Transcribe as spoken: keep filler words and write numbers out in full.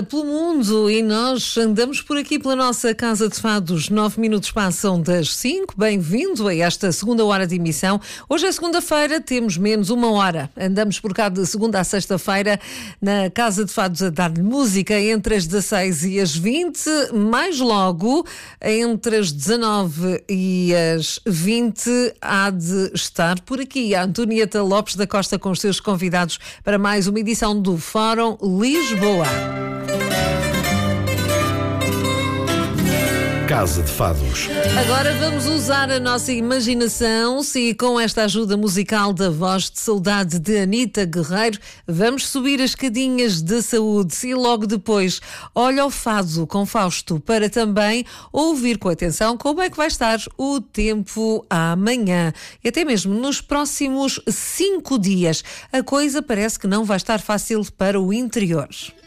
Pelo mundo, e nós andamos por aqui pela nossa Casa de Fados. Nove minutos passam das cinco. Bem-vindo a esta segunda hora de emissão. Hoje é segunda-feira, temos menos uma hora. Andamos por cá de segunda a sexta-feira na Casa de Fados a dar-lhe música entre as dezasseis e as vinte. Mais logo, entre as dezanove e as vinte, há de estar por aqui a Antonieta Lopes da Costa com os seus convidados para mais uma edição do Fórum Lisboa. Casa de Fados. Agora vamos usar a nossa imaginação. Se com esta ajuda musical da Voz de Saudade de Anita Guerreiro, vamos subir as escadinhas de saúde e logo depois olha o fado com Fausto para também ouvir com atenção como é que vai estar o tempo amanhã e até mesmo nos próximos cinco dias. A coisa parece que não vai estar fácil para o interior.